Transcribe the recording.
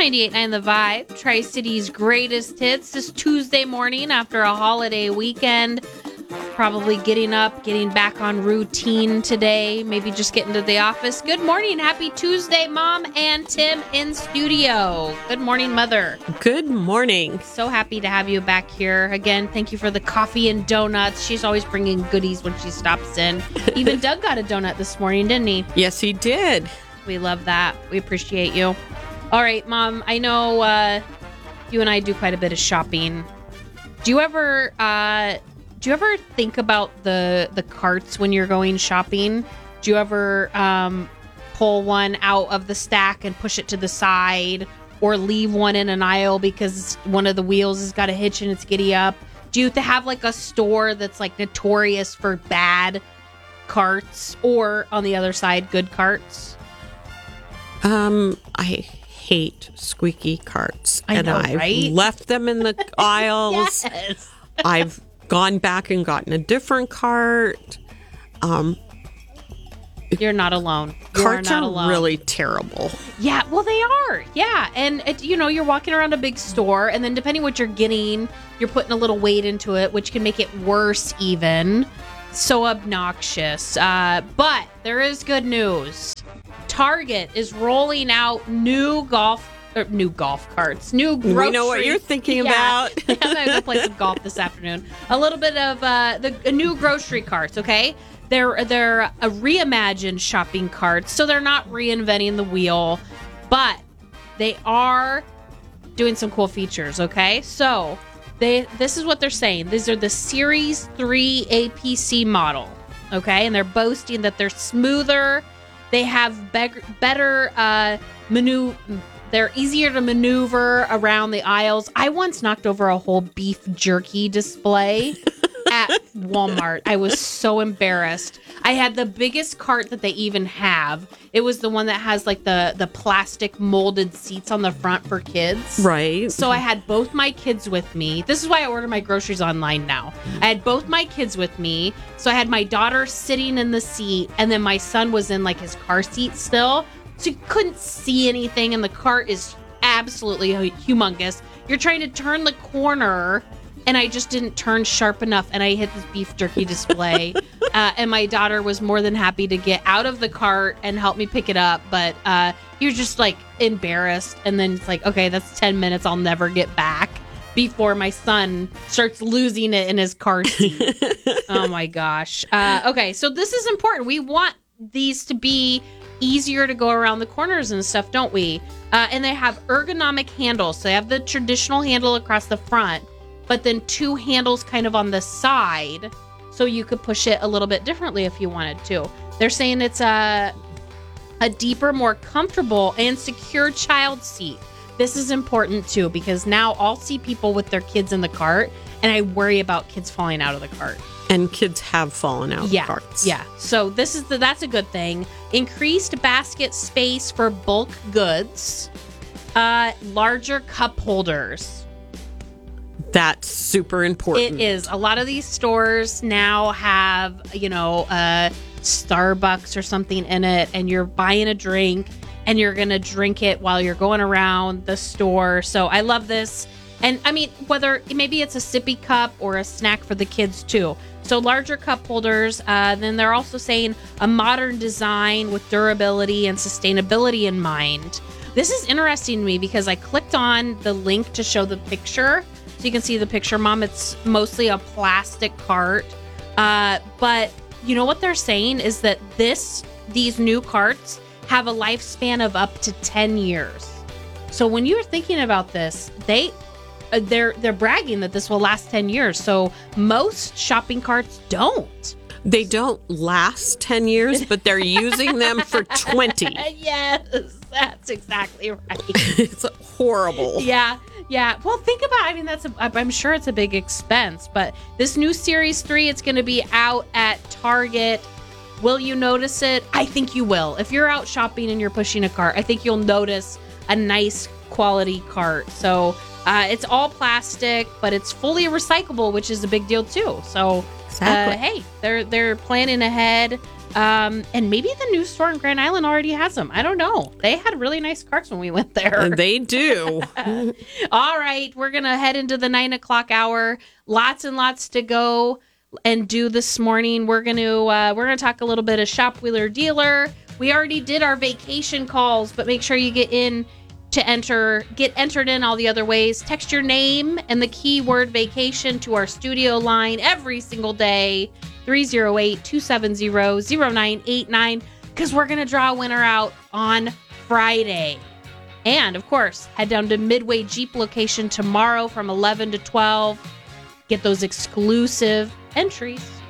98.9 The Vibe, Tri-City's greatest hits this Tuesday morning after a holiday weekend. Probably getting up, getting back on routine today, maybe just getting to the office. Good morning. Happy Tuesday, Mom and Tim in studio. Good morning, Mother. Good morning. So happy to have you back here. Again, thank you for the coffee and donuts. She's always bringing goodies when she stops in. Even Doug got a donut this morning, didn't he? Yes, he did. We love that. We appreciate you. All right, Mom, I know you and I do quite a bit of shopping. Do you ever think about the carts when you're going shopping? Do you ever pull one out of the stack and push it to the side, or leave one in an aisle because one of the wheels has got a hitch and it's giddy up? Do you have like a store that's like notorious for bad carts, or on the other side, good carts? I hate squeaky carts. I've right? left them in the aisles. Yes. I've gone back and gotten a different cart. You're not alone. Carts not are alone. really terrible. Yeah, well, they are. Yeah, and you're walking around a big store, and then depending what you're getting, you're putting a little weight into it, which can make it worse even. So obnoxious. But there is good news. Target is rolling out new golf carts, new grocery. We know what you're thinking about. I'm going to play some golf this afternoon. A little bit of the new grocery carts, okay? They're a reimagined shopping carts, so they're not reinventing the wheel, but they are doing some cool features, okay? So this is what they're saying. These are the Series 3 APC model, okay? And they're boasting that they're smoother. They have better they're easier to maneuver around the aisles. I once knocked over a whole beef jerky display at Walmart. I was so embarrassed. I had the biggest cart that they even have. It was the one that has like the plastic molded seats on the front for kids. Right. So I had both my kids with me. This is why I order my groceries online now. I had both my kids with me. So I had my daughter sitting in the seat, and then my son was in like his car seat still. So you couldn't see anything, and the cart is absolutely humongous. You're trying to turn the corner, and I just didn't turn sharp enough, and I hit this beef jerky display. And my daughter was more than happy to get out of the cart and help me pick it up, but you're just like embarrassed, and then it's like, okay, that's 10 minutes I'll never get back before my son starts losing it in his car seat. Oh my gosh. Okay, so this is important. We want these to be easier to go around the corners and stuff, don't we? And they have ergonomic handles. So they have the traditional handle across the front, but then two handles kind of on the side, so you could push it a little bit differently if you wanted to. They're saying it's a deeper, more comfortable and secure child seat. This is important too, because now I'll see people with their kids in the cart, and I worry about kids falling out of the cart. And kids have fallen out of carts. Yeah. So that's a good thing. Increased basket space for bulk goods. Larger cup holders. That's super important. It is. A lot of these stores now have, Starbucks or something in it, and you're buying a drink and you're going to drink it while you're going around the store. So I love this. And I mean, whether maybe it's a sippy cup or a snack for the kids too. So larger cup holders. Then they're also saying a modern design with durability and sustainability in mind. This is interesting to me because I clicked on the link to show the picture. So you can see the picture, Mom. It's mostly a plastic cart. But you know what they're saying is that these new carts have a lifespan of up to 10 years. So when you're thinking about this, they're bragging that this will last 10 years. So most shopping carts don't. They don't last 10 years, but they're using them for 20. Yes, that's exactly right. It's horrible. Yeah. Well, think about, I'm sure it's a big expense, but this new Series 3, it's going to be out at Target. Will you notice it? I think you will. If you're out shopping and you're pushing a cart, I think you'll notice a nice quality cart. So it's all plastic, but it's fully recyclable, which is a big deal too. So Exactly. Hey, they're planning ahead. And maybe the new store in Grand Island already has them. I don't know. They had really nice carts when we went there. They do. All right, we're gonna head into the 9 o'clock hour. Lots and lots to go and do this morning. We're gonna talk a little bit of Shop Wheeler Dealer. We already did our vacation calls, but make sure you get entered in all the other ways. Text your name and the keyword vacation to our studio line every single day, 308-270-0989, because we're going to draw a winner out on Friday. And, of course, head down to Midway Jeep location tomorrow from 11 to 12. Get those exclusive entries.